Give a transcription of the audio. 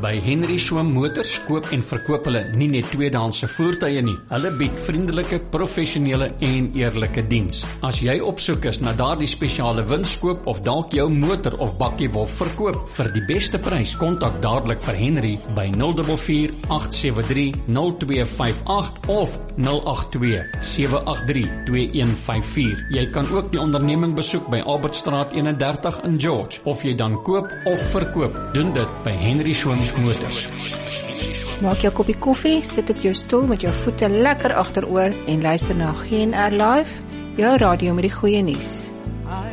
By Henry Schwim Motors koop en verkoop hulle nie net tweedehandse voertuie nie. Hulle bied vriendelike, professionele en eerlike diens. As jy op soek is na daardie spesiale winskoop of dalk jou motor of bakkie wil verkoop vir die beste prys, kontak dadelik vir Henry by 044 873 0258 of 082 783 2154. Jy kan ook die onderneming besoek by Albertstraat 31 in George. Of jy dan koop of verkoop, doen dit by Henry Schwim Motors. Maak jou koppie koffie, sit op jou stoel met jou voete lekker agteroor en luister na GNR Live, jou radio met die goeie nuus.